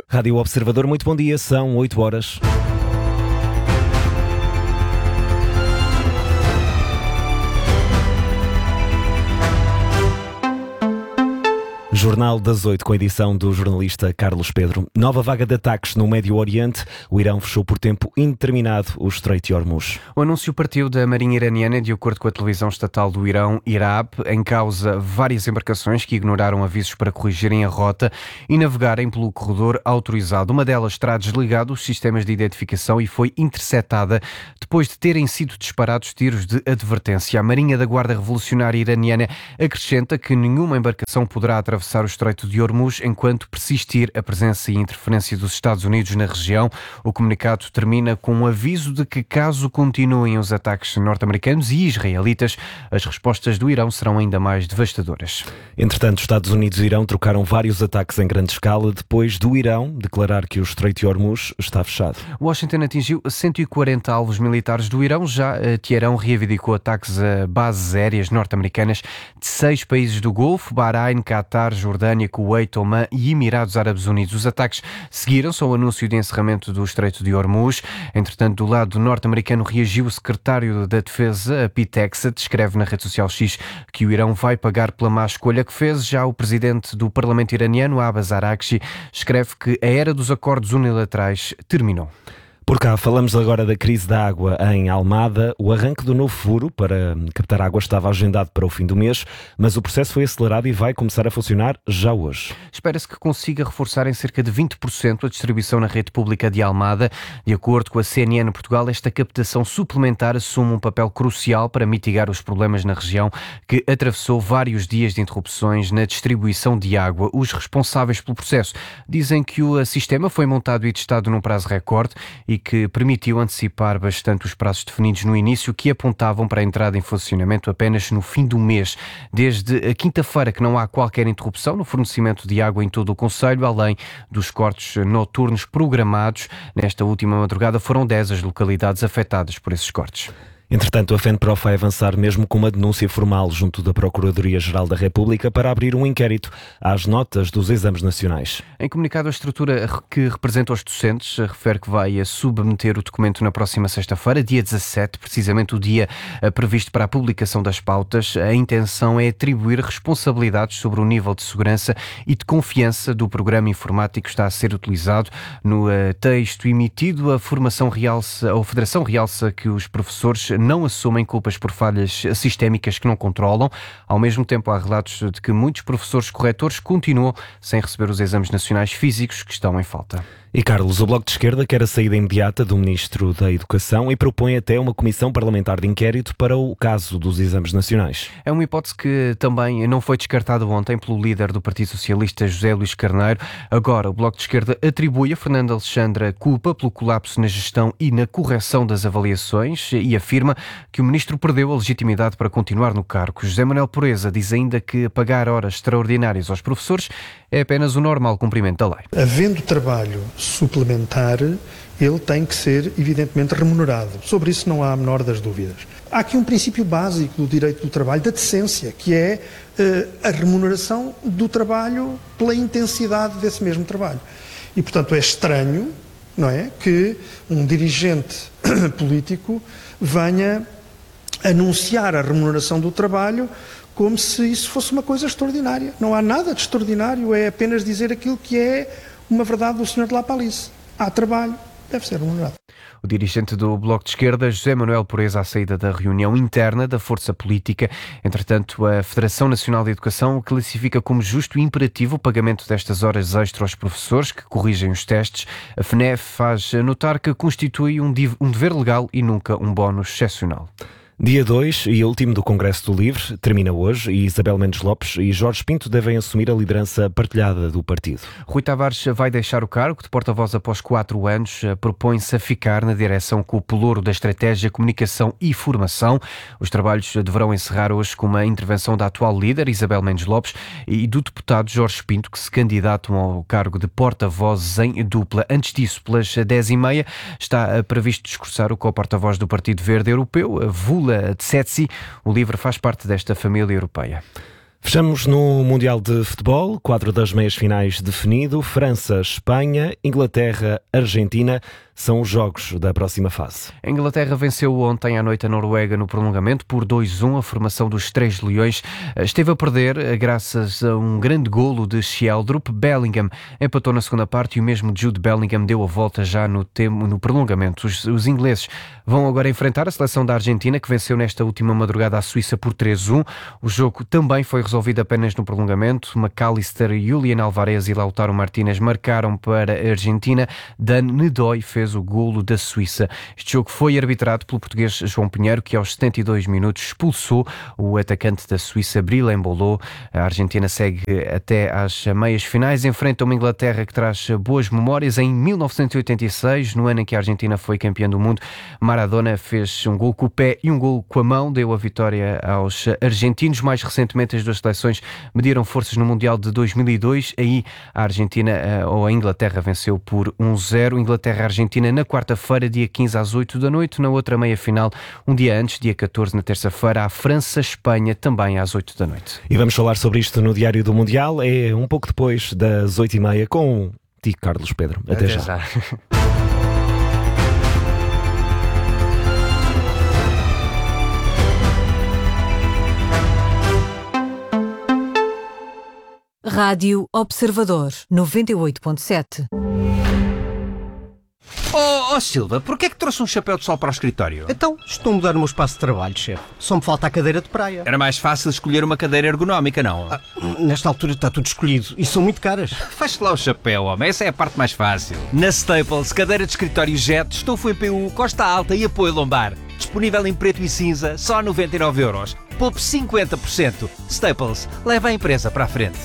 Rádio Observador, muito bom dia, são 8 horas. Jornal das 8, com a edição do jornalista Carlos Pedro. Nova vaga de ataques no Médio Oriente. O Irão fechou por tempo indeterminado o Estreito de Hormuz. O anúncio partiu da Marinha Iraniana, de acordo com a televisão estatal do Irão, IRAB, em causa várias embarcações que ignoraram avisos para corrigirem a rota e navegarem pelo corredor autorizado. Uma delas terá desligado os sistemas de identificação e foi interceptada depois de terem sido disparados tiros de advertência. A Marinha da Guarda Revolucionária Iraniana acrescenta que nenhuma embarcação poderá atravessar o Estreito de Hormuz enquanto persistir a presença e interferência dos Estados Unidos na região. O comunicado termina com um aviso de que, caso continuem os ataques norte-americanos e israelitas, as respostas do Irão serão ainda mais devastadoras. Entretanto, Estados Unidos e Irão trocaram vários ataques em grande escala depois do Irão declarar que o Estreito de Hormuz está fechado. Washington atingiu 140 alvos militares do Irão. Já Teherão reivindicou ataques a bases aéreas norte-americanas de 6 países do Golfo: Bahrein, Qatar, Jordânia, Kuwait, Omã e Emirados Árabes Unidos. Os ataques seguiram-se ao anúncio de encerramento do Estreito de Hormuz. Entretanto, do lado norte-americano reagiu o secretário da Defesa, Pete Hegseth, escreve na rede social X que o Irão vai pagar pela má escolha que fez. Já o presidente do Parlamento iraniano, Abbas Araghchi, escreve que a era dos acordos unilaterais terminou. Por cá, falamos agora da crise da água em Almada. O arranque do novo furo para captar água estava agendado para o fim do mês, mas o processo foi acelerado e vai começar a funcionar já hoje. Espera-se que consiga reforçar em cerca de 20% a distribuição na rede pública de Almada. De acordo com a CNN Portugal, esta captação suplementar assume um papel crucial para mitigar os problemas na região, que atravessou vários dias de interrupções na distribuição de água. Os responsáveis pelo processo dizem que o sistema foi montado e testado num prazo recorde e que permitiu antecipar bastante os prazos definidos no início, que apontavam para a entrada em funcionamento apenas no fim do mês. Desde a quinta-feira que não há qualquer interrupção no fornecimento de água em todo o concelho, além dos cortes noturnos programados. Nesta última madrugada foram 10 as localidades afetadas por esses cortes. Entretanto, a FENPROF vai avançar mesmo com uma denúncia formal junto da Procuradoria-Geral da República para abrir um inquérito às notas dos exames nacionais. Em comunicado, a estrutura que representa os docentes refere que vai submeter o documento na próxima sexta-feira, dia 17, precisamente o dia previsto para a publicação das pautas. A intenção é atribuir responsabilidades sobre o nível de segurança e de confiança do programa informático que está a ser utilizado. No texto emitido, a Federação realça que os professores não assumem culpas por falhas sistémicas que não controlam. Ao mesmo tempo, há relatos de que muitos professores corretores continuam sem receber os exames nacionais físicos que estão em falta. E Carlos, o Bloco de Esquerda quer a saída imediata do Ministro da Educação e propõe até uma comissão parlamentar de inquérito para o caso dos exames nacionais. É uma hipótese que também não foi descartada ontem pelo líder do Partido Socialista, José Luís Carneiro. Agora, o Bloco de Esquerda atribui a Fernando Alexandre culpa pelo colapso na gestão e na correção das avaliações e afirma que o Ministro perdeu a legitimidade para continuar no cargo. José Manuel Pureza diz ainda que pagar horas extraordinárias aos professores é apenas o normal cumprimento da lei. Havendo trabalho suplementar, ele tem que ser evidentemente remunerado. Sobre isso não há a menor das dúvidas. Há aqui um princípio básico do direito do trabalho, da decência, que é a remuneração do trabalho pela intensidade desse mesmo trabalho. E, portanto, é estranho, não é, que um dirigente político venha anunciar a remuneração do trabalho como se isso fosse uma coisa extraordinária. Não há nada de extraordinário, é apenas dizer aquilo que é uma verdade do Sr. de La Palice. Há trabalho, deve ser remunerado. O dirigente do Bloco de Esquerda, José Manuel Pureza, à saída da reunião interna da força política. Entretanto, a Federação Nacional de Educação classifica como justo e imperativo o pagamento destas horas extra aos professores que corrigem os testes. A FNEF faz notar que constitui um dever legal e nunca um bónus excepcional. Dia 2 e último do Congresso do Livre termina hoje e Isabel Mendes Lopes e Jorge Pinto devem assumir a liderança partilhada do partido. Rui Tavares vai deixar o cargo de porta-voz após 4 anos. Propõe-se a ficar na direção com o pelouro da estratégia, comunicação e formação. Os trabalhos deverão encerrar hoje com uma intervenção da atual líder, Isabel Mendes Lopes, e do deputado Jorge Pinto, que se candidatam ao cargo de porta-voz em dupla. Antes disso, pelas 10h30, está previsto discursar o co-porta-voz do Partido Verde Europeu, Vula Tsetsi. O LIVRE faz parte desta família europeia. Fechamos no Mundial de Futebol, quadro das meias finais definido, França, Espanha, Inglaterra, Argentina, são os jogos da próxima fase. A Inglaterra venceu ontem à noite a Noruega no prolongamento por 2-1. A formação dos Três Leões esteve a perder graças a um grande golo de Sheldrup. Bellingham empatou na segunda parte e o mesmo Jude Bellingham deu a volta já no prolongamento. Os ingleses vão agora enfrentar a seleção da Argentina, que venceu nesta última madrugada a Suíça por 3-1. O jogo também foi resolvido apenas no prolongamento. McAllister, Julián Álvarez e Lautaro Martínez marcaram para a Argentina. Dan Nedoy fez o golo da Suíça. Este jogo foi arbitrado pelo português João Pinheiro, que aos 72 minutos expulsou o atacante da Suíça, Bril Embolo. A Argentina segue até às meias finais, enfrenta uma Inglaterra que traz boas memórias. Em 1986, no ano em que a Argentina foi campeã do mundo, Maradona fez um golo com o pé e um golo com a mão, deu a vitória aos argentinos. Mais recentemente, as duas seleções mediram forças no Mundial de 2002. Aí a Argentina ou a Inglaterra venceu por 1-0. Inglaterra-Argentina na quarta-feira, dia 15 às 8 da noite. Na outra meia-final, um dia antes, dia 14, na terça-feira, a França-Espanha, também às 8 da noite. E vamos falar sobre isto no Diário do Mundial. É um pouco depois das 8h30 com o Tico Carlos Pedro. Até já. Rádio Observador 98.7. Oh Silva, porquê é que trouxe um chapéu de sol para o escritório? Então, estou a mudar o meu espaço de trabalho, chefe. Só me falta a cadeira de praia. Era mais fácil escolher uma cadeira ergonómica, não? Nesta altura está tudo escolhido e são muito caras. Faz-te lá o chapéu, homem. Essa é a parte mais fácil. Na Staples, cadeira de escritório Jet, estofo EPU, costa alta e apoio lombar. Disponível em preto e cinza, só 99€. Poupe 50%. Staples, leva a empresa para a frente.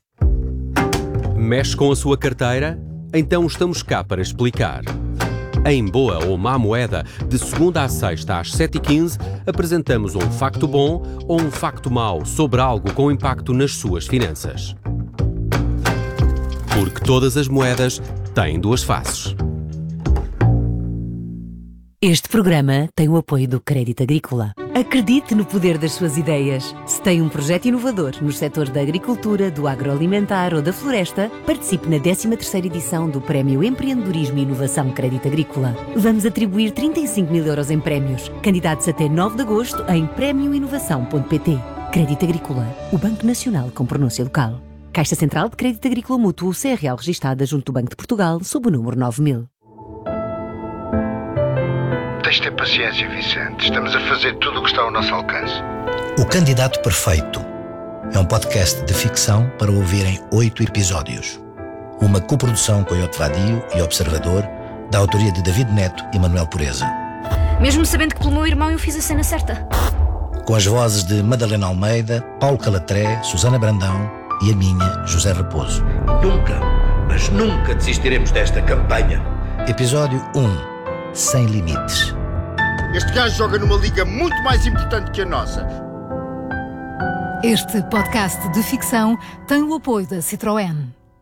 Mexe com a sua carteira? Então estamos cá para explicar. Em Boa ou Má Moeda, de segunda à sexta às 7h15, apresentamos um facto bom ou um facto mau sobre algo com impacto nas suas finanças. Porque todas as moedas têm duas faces. Este programa tem o apoio do Crédito Agrícola. Acredite no poder das suas ideias. Se tem um projeto inovador nos setores da agricultura, do agroalimentar ou da floresta, participe na 13ª edição do Prémio Empreendedorismo e Inovação Crédito Agrícola. Vamos atribuir 35.000€ em prémios. Candidatos até 9 de agosto em premioinovação.pt. Crédito Agrícola, o Banco Nacional com pronúncia local. Caixa Central de Crédito Agrícola Mútuo, CRL registada junto do Banco de Portugal, sob o número 9000. Tens de ter paciência, Vicente. Estamos a fazer tudo o que está ao nosso alcance. O Candidato Perfeito é um podcast de ficção para ouvir em 8 episódios. Uma coprodução com Coyote Vadio e Observador, da autoria de David Neto e Manuel Pureza. Mesmo sabendo que pelo meu irmão eu fiz a cena certa. Com as vozes de Madalena Almeida, Paulo Calatré, Susana Brandão e a minha, José Raposo. Nunca, mas nunca desistiremos desta campanha. Episódio 1. Sem limites. Este gajo joga numa liga muito mais importante que a nossa. Este podcast de ficção tem o apoio da Citroën.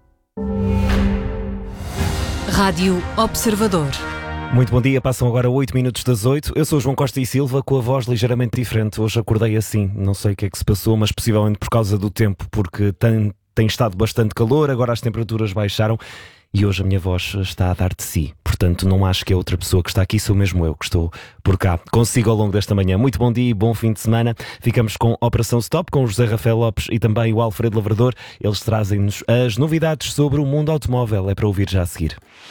Rádio Observador. Muito bom dia, passam agora 8 minutos das 8. Eu sou o João Costa e Silva, com a voz ligeiramente diferente. Hoje acordei assim, não sei o que é que se passou, mas possivelmente por causa do tempo, porque tem estado bastante calor, agora as temperaturas baixaram e hoje a minha voz está a dar de si. Portanto, não acho que é outra pessoa que está aqui, sou mesmo eu que estou por cá. Consigo ao longo desta manhã. Muito bom dia e bom fim de semana. Ficamos com Operação Stop, com o José Rafael Lopes e também o Alfredo Lavrador. Eles trazem-nos as novidades sobre o mundo automóvel. É para ouvir já a seguir.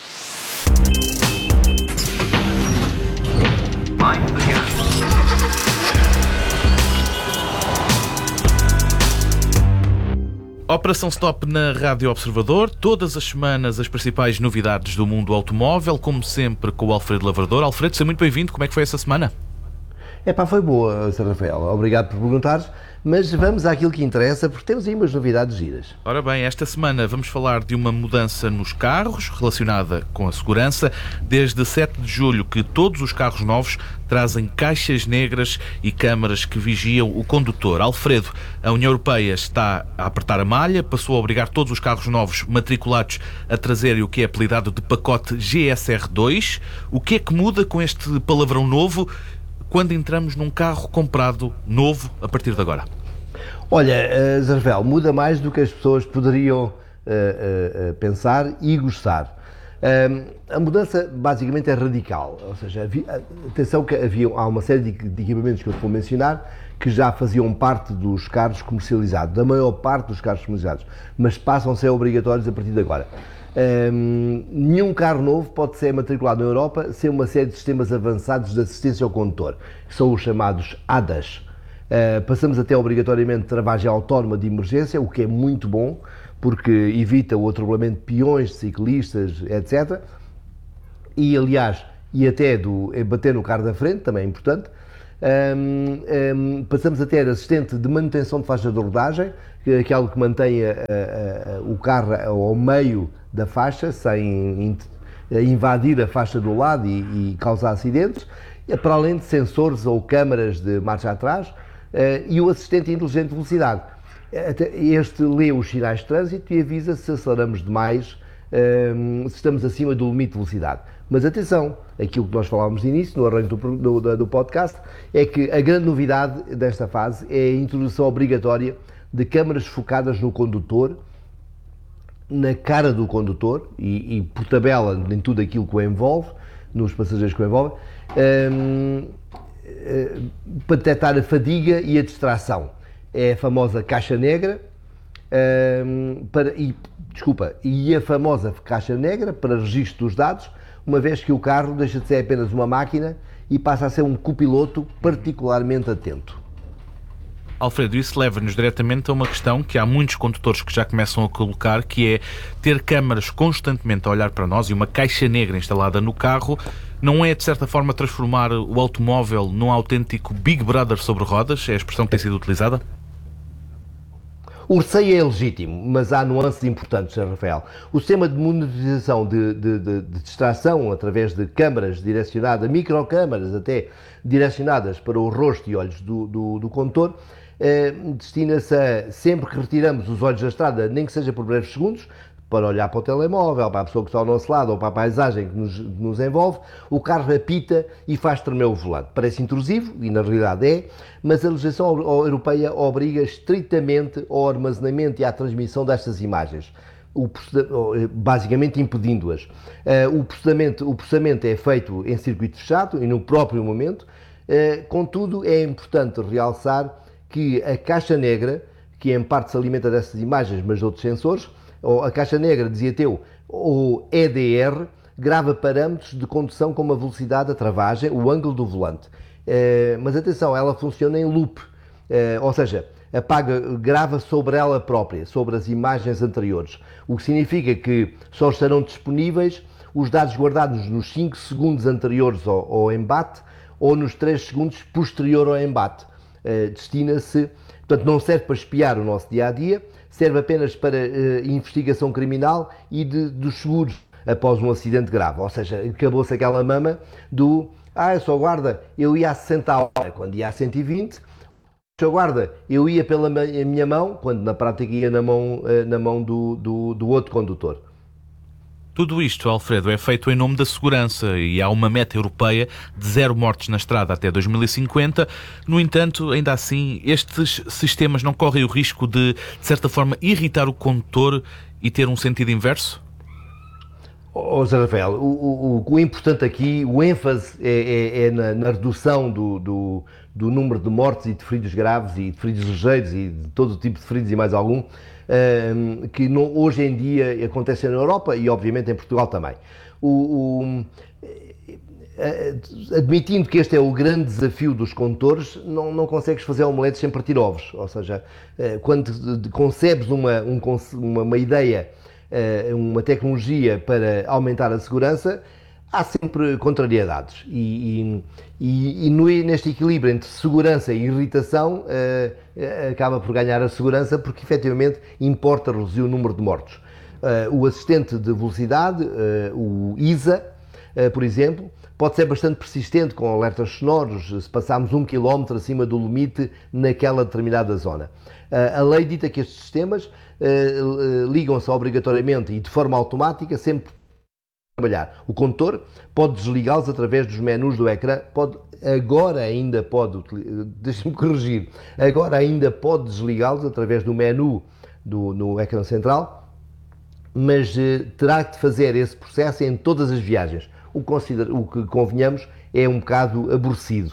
Operação Stop na Rádio Observador, todas as semanas as principais novidades do mundo automóvel, como sempre com o Alfredo Lavrador. Alfredo, seja muito bem-vindo, como é que foi essa semana? Foi boa, Sr. Rafael, obrigado por perguntares, mas vamos àquilo que interessa, porque temos aí umas novidades giras. Ora bem, esta semana vamos falar de uma mudança nos carros, relacionada com a segurança. Desde 7 de julho que todos os carros novos trazem caixas negras e câmaras que vigiam o condutor. Alfredo, a União Europeia está a apertar a malha, passou a obrigar todos os carros novos matriculados a trazerem o que é apelidado de pacote GSR2. O que é que muda com este palavrão novo quando entramos num carro comprado novo a partir de agora? Olha, Zarfel, muda mais do que as pessoas poderiam pensar e gostar. A mudança basicamente é radical, ou seja, atenção que há uma série de equipamentos que eu vou mencionar que já faziam parte dos carros comercializados, da maior parte dos carros comercializados, mas passam a ser obrigatórios a partir de agora. Nenhum carro novo pode ser matriculado na Europa sem uma série de sistemas avançados de assistência ao condutor, que são os chamados ADAS. Passamos até obrigatoriamente travagem autónoma de emergência, o que é muito bom, porque evita o atropelamento de peões, de ciclistas, etc. E, aliás, até bater no carro da frente, também é importante. Passamos a ter assistente de manutenção de faixa de rodagem, que é aquele que mantém o carro ao meio da faixa, sem invadir a faixa do lado e causar acidentes, para além de sensores ou câmaras de marcha atrás, e o assistente inteligente de velocidade. Este lê os sinais de trânsito e avisa se aceleramos demais, se estamos acima do limite de velocidade. Mas atenção, aquilo que nós falávamos de início, no arranque do podcast, é que a grande novidade desta fase é a introdução obrigatória de câmaras focadas no condutor, na cara do condutor e por tabela em tudo aquilo que o envolve, nos passageiros que o envolvem, para detectar a fadiga e a distração. É a famosa caixa negra, e a famosa caixa negra para registro dos dados, uma vez que o carro deixa de ser apenas uma máquina e passa a ser um copiloto particularmente atento. Alfredo, isso leva-nos diretamente a uma questão que há muitos condutores que já começam a colocar, que é ter câmaras constantemente a olhar para nós e uma caixa negra instalada no carro. Não é, de certa forma, transformar o automóvel num autêntico Big Brother sobre rodas? É a expressão que tem sido utilizada? O receio é legítimo, mas há nuances importantes, Sr. Rafael. O sistema de monitorização de distração através de câmaras direcionadas, microcâmaras até, direcionadas para o rosto e olhos do condutor, destina-se a, sempre que retiramos os olhos da estrada, nem que seja por breves segundos, para olhar para o telemóvel, para a pessoa que está ao nosso lado ou para a paisagem que nos envolve, o carro apita e faz tremer o volante. Parece intrusivo, e na realidade é, mas a legislação europeia obriga estritamente ao armazenamento e à transmissão destas imagens, basicamente impedindo-as. O processamento é feito em circuito fechado e no próprio momento, contudo é importante realçar que a caixa negra, que em parte se alimenta dessas imagens, mas de outros sensores, ou a caixa negra, dizia teu, ou EDR, grava parâmetros de condução como a velocidade, a travagem, o ângulo do volante. Mas atenção, ela funciona em loop, ou seja, grava sobre ela própria, sobre as imagens anteriores, o que significa que só estarão disponíveis os dados guardados nos 5 segundos anteriores ao embate ou nos 3 segundos posterior ao embate. Destina-se, portanto, não serve para espiar o nosso dia-a-dia, serve apenas para investigação criminal e dos seguros após um acidente grave. Ou seja, acabou-se aquela mama do eu sou guarda, eu ia a 60 a hora, quando ia a 120, sou guarda, eu ia pela minha mão, quando na prática ia na mão do outro condutor. Tudo isto, Alfredo, é feito em nome da segurança e há uma meta europeia de 0 mortes na estrada até 2050. No entanto, ainda assim, estes sistemas não correm o risco de certa forma, irritar o condutor e ter um sentido inverso? Zé Rafael, o importante aqui, o ênfase é na redução do número de mortes e de feridos graves e de feridos ligeiros e de todo o tipo de feridos e mais algum, que hoje em dia acontecem na Europa e obviamente em Portugal também. Admitindo que este é o grande desafio dos condutores, não consegues fazer omeletes sem partir ovos, ou seja, quando concebes uma ideia, uma tecnologia para aumentar a segurança, há sempre contrariedades e neste equilíbrio entre segurança e irritação acaba por ganhar a segurança porque efetivamente importa reduzir o número de mortos. O assistente de velocidade, o ISA, por exemplo, pode ser bastante persistente com alertas sonoros se passarmos 1 km acima do limite naquela determinada zona. A lei dita que estes sistemas ligam-se obrigatoriamente e de forma automática sempre trabalhar. O condutor pode desligá-los através dos menus do ecrã, agora ainda pode desligá-los através do menu no ecrã central, mas terá de fazer esse processo em todas as viagens, o que convenhamos é um bocado aborrecido.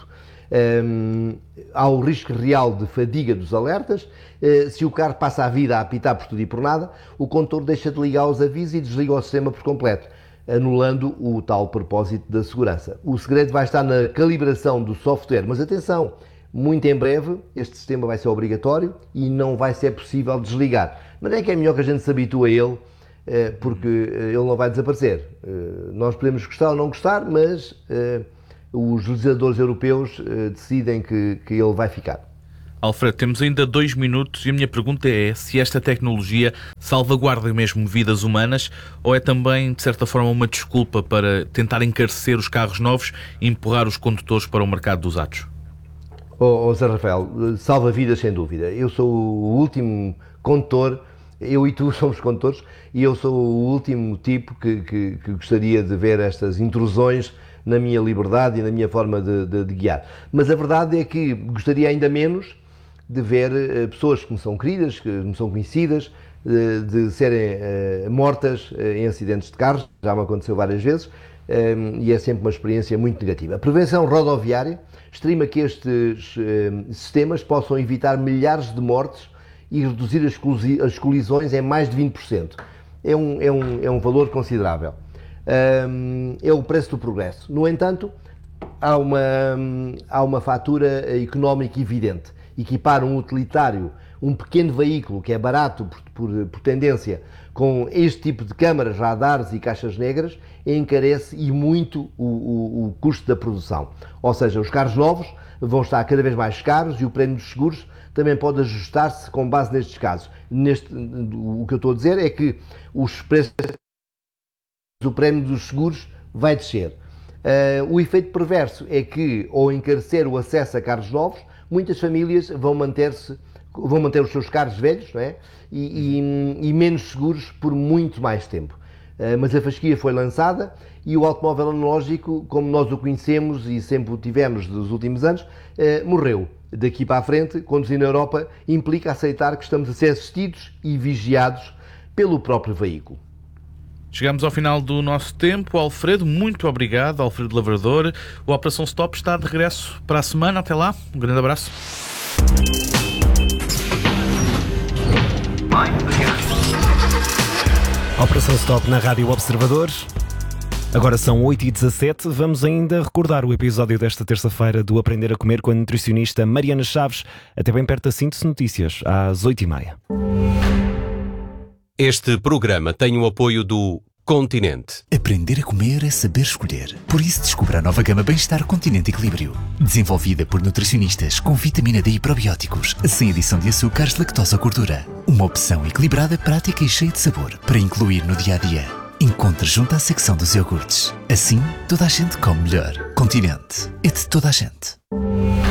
Há o risco real de fadiga dos alertas. Se o carro passa a vida a apitar por tudo e por nada, o condutor deixa de ligar os avisos e desliga o sistema por completo, anulando o tal propósito da segurança. O segredo vai estar na calibração do software, mas atenção, muito em breve este sistema vai ser obrigatório e não vai ser possível desligar. Mas é que é melhor que a gente se habitue a ele, porque ele não vai desaparecer. Nós podemos gostar ou não gostar, mas os legisladores europeus decidem que ele vai ficar. Alfredo, temos ainda 2 minutos e a minha pergunta é se esta tecnologia salvaguarda mesmo vidas humanas ou é também, de certa forma, uma desculpa para tentar encarecer os carros novos e empurrar os condutores para o mercado dos usados? Zé Rafael, salva vidas sem dúvida. Eu sou o último condutor, eu e tu somos condutores, e eu sou o último tipo que gostaria de ver estas intrusões na minha liberdade e na minha forma de guiar. Mas a verdade é que gostaria ainda menos de ver pessoas que me são queridas, que me são conhecidas, de serem mortas em acidentes de carros. Já me aconteceu várias vezes e é sempre uma experiência muito negativa. A prevenção rodoviária estima que estes sistemas possam evitar milhares de mortes e reduzir as colisões em mais de 20%. É um valor considerável. É o preço do progresso. No entanto, há uma fatura económica evidente. Equipar um utilitário, um pequeno veículo que é barato por tendência, com este tipo de câmaras, radares e caixas negras, encarece e muito o custo da produção. Ou seja, os carros novos vão estar cada vez mais caros e o prémio dos seguros também pode ajustar-se com base nestes casos. O que eu estou a dizer é que os preços do prémio dos seguros vai descer. O efeito perverso é que, ao encarecer o acesso a carros novos, muitas famílias vão manter os seus carros velhos, não é? e menos seguros por muito mais tempo. Mas a fasquia foi lançada e o automóvel analógico, como nós o conhecemos e sempre o tivemos nos últimos anos, morreu. Daqui para a frente, conduzir na Europa implica aceitar que estamos a ser assistidos e vigiados pelo próprio veículo. Chegamos ao final do nosso tempo. Alfredo, muito obrigado. Alfredo Lavrador. O Operação Stop está de regresso para a semana. Até lá. Um grande abraço. Operação Stop na Rádio Observador. Agora são 8h17. Vamos ainda recordar o episódio desta terça-feira do Aprender a Comer com a nutricionista Mariana Chaves, até bem perto da Síntese Notícias, às 8h30. Este programa tem o apoio do Continente. Aprender a comer é saber escolher. Por isso descubra a nova gama Bem-Estar Continente Equilíbrio. Desenvolvida por nutricionistas com vitamina D e probióticos, sem adição de açúcares, lactose ou gordura. Uma opção equilibrada, prática e cheia de sabor para incluir no dia-a-dia. Encontre junto à secção dos iogurtes. Assim, toda a gente come melhor. Continente. É de toda a gente.